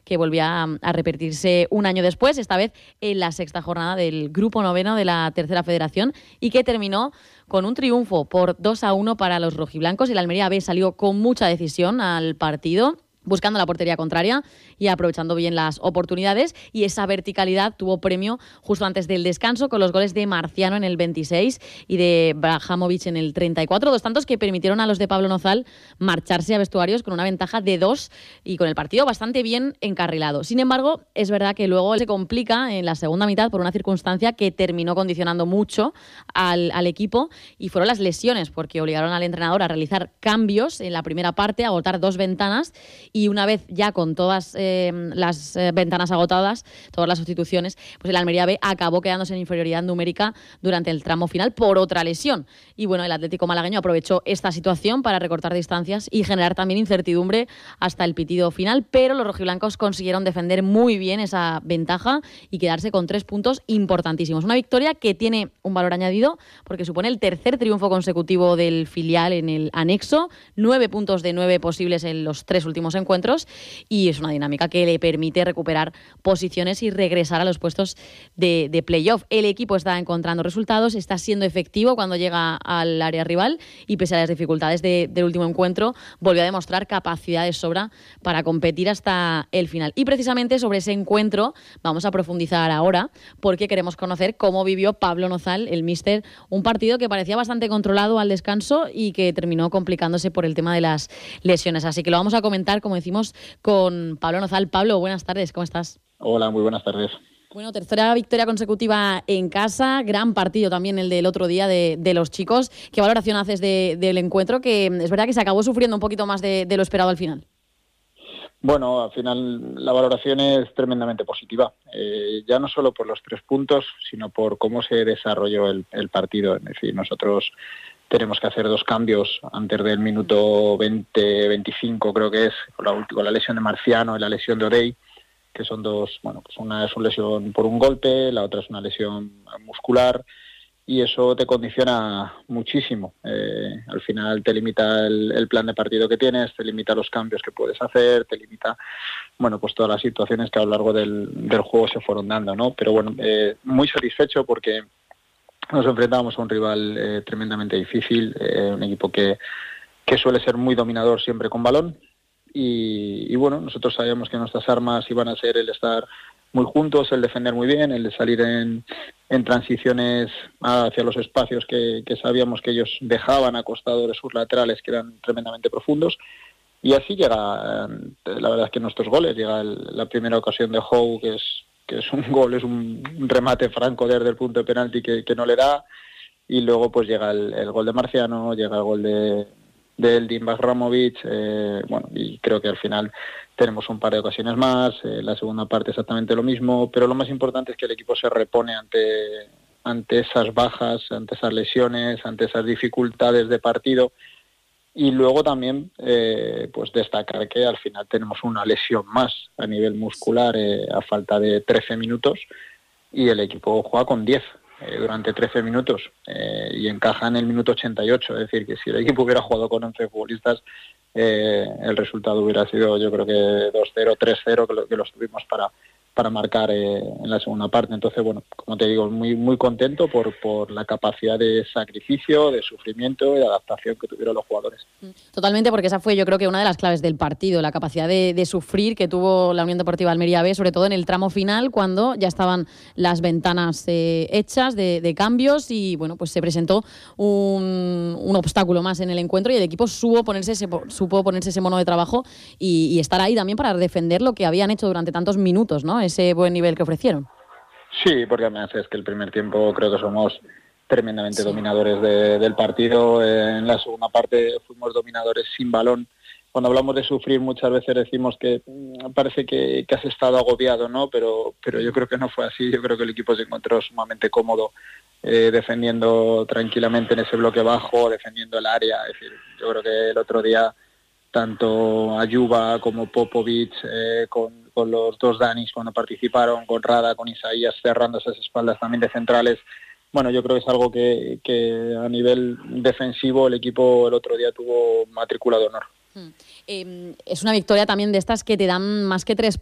que volvía a repetirse un año después, esta vez en la sexta jornada del Grupo Noveno de la Tercera Federación, y que terminó con un triunfo por 2-1 para los rojiblancos. El Almería B salió con mucha decisión al partido, buscando la portería contraria y aprovechando bien las oportunidades, y esa verticalidad tuvo premio justo antes del descanso con los goles de Marciano en el 26 y de Brajamovic en el 34, dos tantos que permitieron a los de Pablo Nozal marcharse a vestuarios con una ventaja de 2 y con el partido bastante bien encarrilado. Sin embargo, es verdad que luego se complica en la segunda mitad por una circunstancia que terminó condicionando mucho al equipo, y fueron las lesiones, porque obligaron al entrenador a realizar cambios en la primera parte, a agotar 2 ventanas, y una vez ya con todas las ventanas agotadas, todas las sustituciones, pues el Almería B acabó quedándose en inferioridad numérica durante el tramo final por otra lesión. Y bueno, el Atlético malagueño aprovechó esta situación para recortar distancias y generar también incertidumbre hasta el pitido final, pero los rojiblancos consiguieron defender muy bien esa ventaja y quedarse con 3 puntos importantísimos. Una victoria que tiene un valor añadido porque supone el tercer triunfo consecutivo del filial en el anexo, 9 puntos de 9 posibles en los 3 últimos encuentros, y es una dinámica que le permite recuperar posiciones y regresar a los puestos de playoff. El equipo está encontrando resultados, está siendo efectivo cuando llega al área rival, y pese a las dificultades del último encuentro, volvió a demostrar capacidad de sobra para competir hasta el final. Y precisamente sobre ese encuentro vamos a profundizar ahora, porque queremos conocer cómo vivió Pablo Nozal, el míster, un partido que parecía bastante controlado al descanso y que terminó complicándose por el tema de las lesiones. Así que lo vamos a comentar, como decimos, con Pablo Nozal. Pablo, buenas tardes, ¿cómo estás? Hola, muy buenas tardes. Bueno, tercera victoria consecutiva en casa, gran partido también el del otro día de los chicos. ¿Qué valoración haces del encuentro, que es verdad que se acabó sufriendo un poquito más de lo esperado al final? Bueno, al final la valoración es tremendamente positiva, ya no solo por los 3 puntos, sino por cómo se desarrolló el partido. Es decir, nosotros tenemos que hacer 2 cambios antes del minuto 20-25, creo que es, con la lesión de Marciano y la lesión de Odey, que son 2, bueno, pues una es una lesión por un golpe, la otra es una lesión muscular, y eso te condiciona muchísimo. Al final te limita el plan de partido que tienes, te limita los cambios que puedes hacer, te limita, bueno, pues todas las situaciones que a lo largo del juego se fueron dando, ¿no? Pero bueno, muy satisfecho porque nos enfrentábamos a un rival tremendamente difícil, un equipo que suele ser muy dominador siempre con balón, y bueno, nosotros sabíamos que nuestras armas iban a ser el estar muy juntos, el defender muy bien, el de salir en transiciones hacia los espacios que sabíamos que ellos dejaban a costado de sus laterales, que eran tremendamente profundos. Y así llega, la verdad es que nuestros goles, llega la primera ocasión de Howe, que es un gol, es un remate franco desde el punto de penalti que no le da, y luego pues llega el gol de Marciano, llega el gol de Eldin Brajamovic, bueno, y creo que al final tenemos un par de ocasiones más, la segunda parte exactamente lo mismo, pero lo más importante es que el equipo se repone ante esas bajas, ante esas lesiones, ante esas dificultades de partido, y luego también pues destacar que al final tenemos una lesión más a nivel muscular a falta de 13 minutos, y el equipo juega con 10 durante 13 minutos y encaja en el minuto 88, es decir, que si el equipo hubiera jugado con 11 futbolistas, el resultado hubiera sido, yo creo que 2-0, 3-0, que los tuvimos para marcar en la segunda parte. Entonces, bueno, como te digo, muy muy contento por la capacidad de sacrificio, de sufrimiento y de adaptación que tuvieron los jugadores. Totalmente, porque esa fue, yo creo que una de las claves del partido, la capacidad de sufrir que tuvo la Unión Deportiva Almería B, sobre todo en el tramo final, cuando ya estaban las ventanas hechas de cambios, y bueno, pues se presentó un obstáculo más en el encuentro, y el equipo supo ponerse ese mono de trabajo y estar ahí también para defender lo que habían hecho durante tantos minutos, ¿no? Ese buen nivel que ofrecieron. Sí, porque además es que el primer tiempo creo que somos tremendamente dominadores del partido. En la segunda parte fuimos dominadores sin balón. Cuando hablamos de sufrir muchas veces decimos que parece que has estado agobiado, ¿no? Pero yo creo que no fue así. Yo creo que el equipo se encontró sumamente cómodo defendiendo tranquilamente en ese bloque bajo, defendiendo el área. Es decir, yo creo que el otro día tanto Ayuba como Popovic, con los 2 Danis cuando participaron, con Rada, con Isaías cerrando esas espaldas también de centrales. Bueno, yo creo que es algo que a nivel defensivo el equipo el otro día tuvo matrícula de honor. Es una victoria también de estas que te dan más que 3